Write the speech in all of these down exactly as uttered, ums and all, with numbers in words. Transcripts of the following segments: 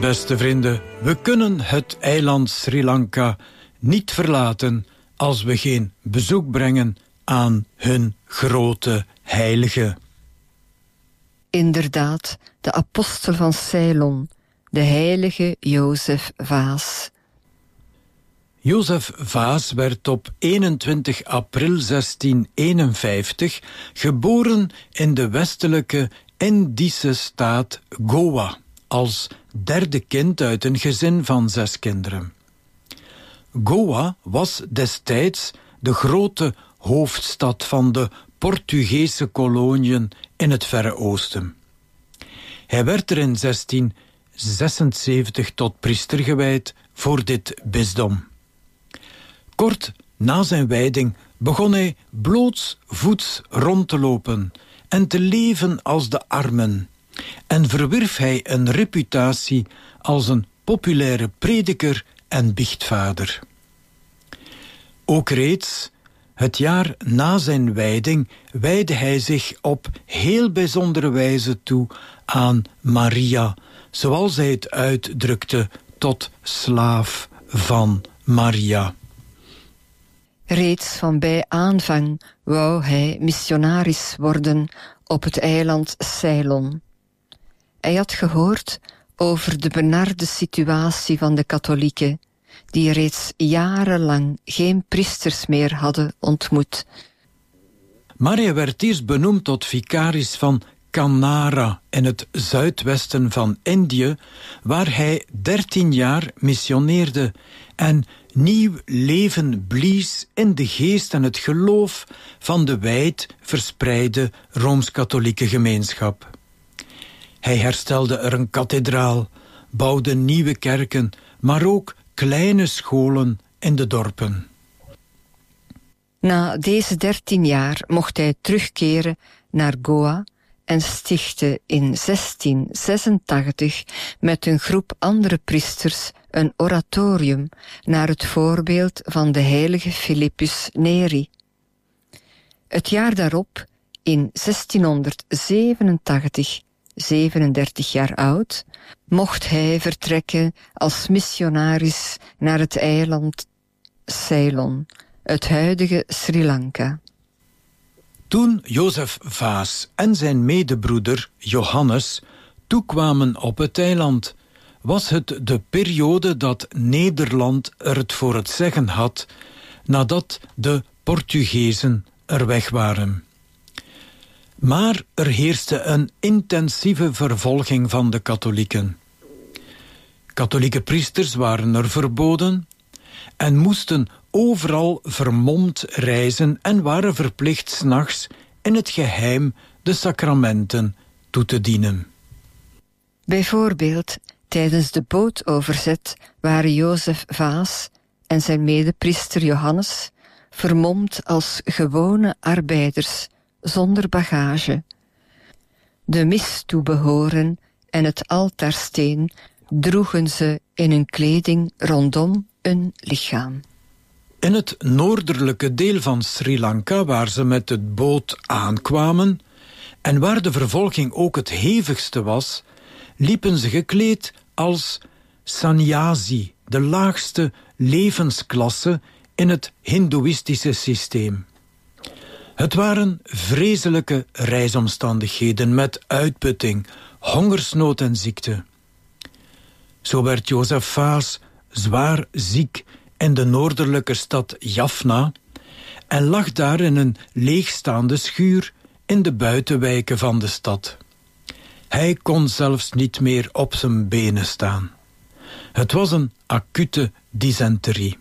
Beste vrienden, we kunnen het eiland Sri Lanka niet verlaten als we geen bezoek brengen aan hun grote heilige. Inderdaad, de apostel van Ceylon, de heilige Jozef Vaas. Jozef Vaas werd op eenentwintig april zestieneenenvijftig geboren in de westelijke Indische staat Goa, als derde kind uit een gezin van zes kinderen. Goa was destijds de grote hoofdstad van de Portugese koloniën in het Verre Oosten. Hij werd er in zestienzesenzeventig tot priester gewijd voor dit bisdom. Kort na zijn wijding begon hij blootsvoets rond te lopen en te leven als de armen, en verwierf hij een reputatie als een populaire prediker en biechtvader. Ook reeds het jaar na zijn wijding wijdde hij zich op heel bijzondere wijze toe aan Maria, zoals hij het uitdrukte, tot slaaf van Maria. Reeds van bij aanvang wou hij missionaris worden op het eiland Ceylon. Hij had gehoord over de benarde situatie van de katholieken, die reeds jarenlang geen priesters meer hadden ontmoet. Maar hij werd eerst benoemd tot vicaris van Kanara in het zuidwesten van Indië, waar hij dertien jaar missioneerde en nieuw leven blies in de geest en het geloof van de wijd verspreide Rooms-katholieke gemeenschap. Hij herstelde er een kathedraal, bouwde nieuwe kerken, maar ook kleine scholen in de dorpen. Na deze dertien jaar mocht hij terugkeren naar Goa en stichtte in zestienzesentachtig met een groep andere priesters een oratorium naar het voorbeeld van de heilige Philippus Neri. Het jaar daarop, in zestienhonderdzevenentachtig, zevenendertig jaar oud, mocht hij vertrekken als missionaris naar het eiland Ceylon, het huidige Sri Lanka. Toen Jozef Vaas en zijn medebroeder Johannes toekwamen op het eiland, was het de periode dat Nederland er het voor het zeggen had nadat de Portugezen er weg waren. Maar er heerste een intensieve vervolging van de katholieken. Katholieke priesters waren er verboden en moesten overal vermomd reizen en waren verplicht 's nachts in het geheim de sacramenten toe te dienen. Bijvoorbeeld tijdens de bootoverzet waren Jozef Vaas en zijn medepriester Johannes vermomd als gewone arbeiders zonder bagage. De mistoebehoren en het altaarsteen droegen ze in hun kleding rondom hun lichaam. In het noordelijke deel van Sri Lanka, waar ze met de boot aankwamen en waar de vervolging ook het hevigste was, liepen ze gekleed als sannyasi, de laagste levensklasse in het hindoeïstische systeem. Het waren vreselijke reisomstandigheden met uitputting, hongersnood en ziekte. Zo werd Jozef Vaas zwaar ziek in de noordelijke stad Jaffna en lag daar in een leegstaande schuur in de buitenwijken van de stad. Hij kon zelfs niet meer op zijn benen staan. Het was een acute dysenterie.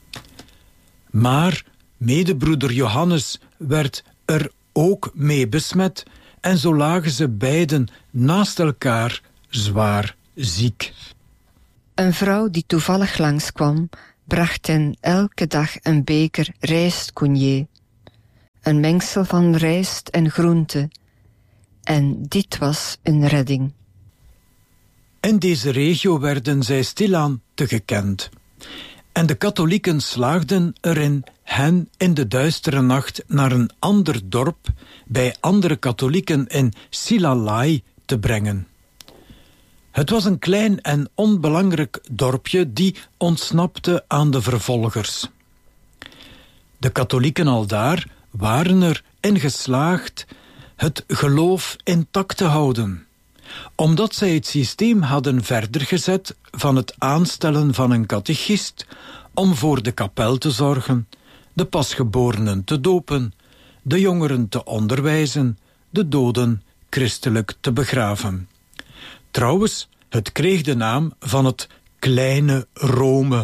Maar medebroeder Johannes werd er ook mee besmet en zo lagen ze beiden naast elkaar zwaar ziek. Een vrouw die toevallig langskwam, bracht hen elke dag een beker rijstcougnet, een mengsel van rijst en groente, en dit was een redding. In deze regio werden zij stilaan te gekend. En de katholieken slaagden erin hen in de duistere nacht naar een ander dorp bij andere katholieken in Silalai te brengen. Het was een klein en onbelangrijk dorpje die ontsnapte aan de vervolgers. De katholieken aldaar waren erin geslaagd het geloof intact te houden, omdat zij het systeem hadden verder gezet van het aanstellen van een catechist om voor de kapel te zorgen, de pasgeborenen te dopen, de jongeren te onderwijzen, de doden christelijk te begraven. Trouwens, het kreeg de naam van het kleine Rome.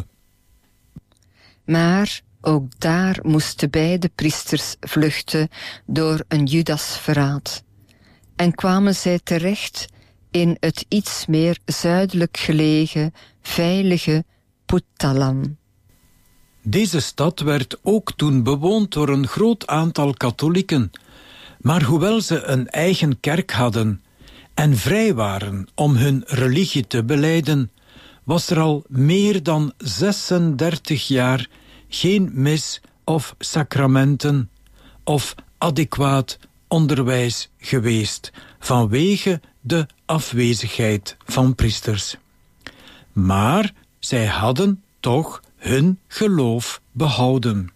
Maar ook daar moesten beide priesters vluchten door een Judasverraad en kwamen zij terecht in het iets meer zuidelijk gelegen, veilige Puttalam. Deze stad werd ook toen bewoond door een groot aantal katholieken, maar hoewel ze een eigen kerk hadden en vrij waren om hun religie te belijden, was er al meer dan zesendertig jaar geen mis of sacramenten of adequaat onderwijs geweest vanwege de afwezigheid van priesters. Maar zij hadden toch hun geloof behouden.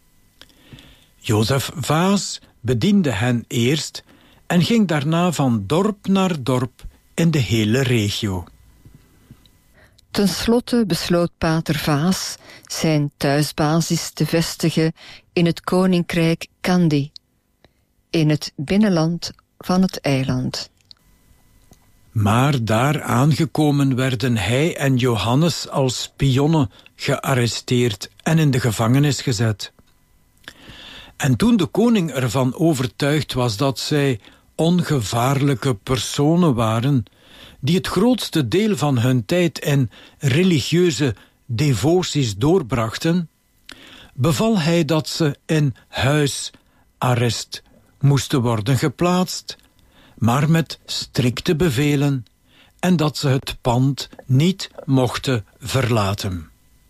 Jozef Vaas bediende hen eerst en ging daarna van dorp naar dorp in de hele regio. Ten slotte besloot pater Vaas zijn thuisbasis te vestigen in het koninkrijk Kandy, in het binnenland van het eiland. Maar daar aangekomen werden hij en Johannes als spionnen gearresteerd en in de gevangenis gezet. En toen de koning ervan overtuigd was dat zij ongevaarlijke personen waren, die het grootste deel van hun tijd in religieuze devoties doorbrachten, beval hij dat ze in huisarrest moesten worden geplaatst, maar met strikte bevelen, en dat ze het pand niet mochten verlaten.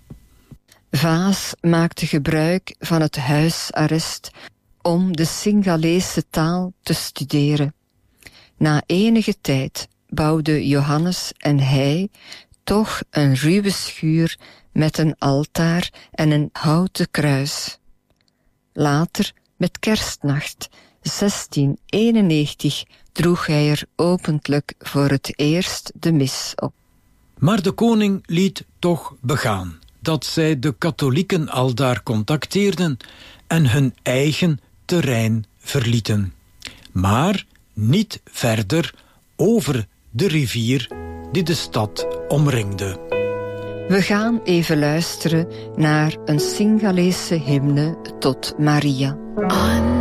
Vaas maakte gebruik van het huisarrest om de Singalese taal te studeren. Na enige tijd bouwden Johannes en hij toch een ruwe schuur met een altaar en een houten kruis. Later, met kerstnacht zestien eenennegentig, droeg hij er opentlijk voor het eerst de mis op. Maar de koning liet toch begaan dat zij de katholieken aldaar contacteerden en hun eigen terrein verlieten. Maar niet verder over de rivier die de stad omringde. We gaan even luisteren naar een Singalese hymne tot Maria.